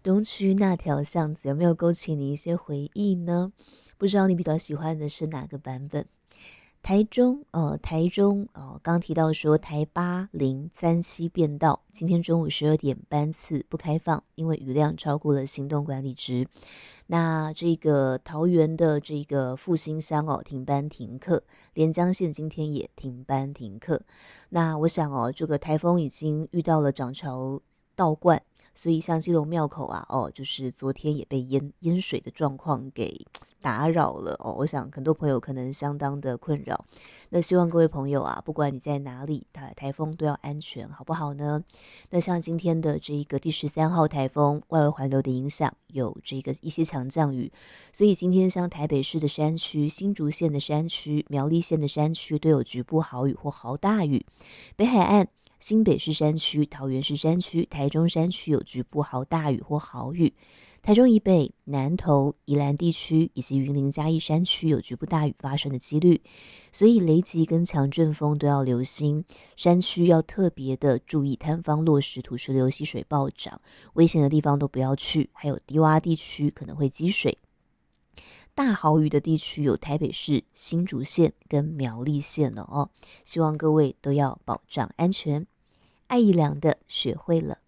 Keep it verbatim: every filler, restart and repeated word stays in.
东区那条巷子有没有勾起你一些回忆呢？不知道你比较喜欢的是哪个版本？台中，呃，台中，呃，刚提到说台八零三七变道，今天中午十二点班次不开放，因为雨量超过了行动管理值。那这个桃园的这个复兴乡哦，停班停课，连江县今天也停班停课。那我想哦，这个台风已经遇到了涨潮倒灌，所以像基隆庙口啊，哦，就是昨天也被淹淹水的状况给打扰了哦。我想很多朋友可能相当的困扰。那希望各位朋友啊，不管你在哪里，台台风都要安全，好不好呢？那像今天的这个第十三号台风外围环流的影响，有这个一些强降雨，所以今天像台北市的山区、新竹县的山区、苗栗县的山区都有局部豪雨或豪大雨，北海岸。新北市山区、桃园市山区、台中山区有局部豪大雨或豪雨，台中以北、南投、宜兰地区以及云林嘉义山区有局部大雨发生的几率，所以雷击跟强阵风都要留心，山区要特别的注意坍方落石、土石流、溪水暴涨，危险的地方都不要去，还有低洼地区可能会积水。大豪雨的地区有台北市、新竹县跟苗栗县了哦，希望各位都要保障安全。爱一良的学会了。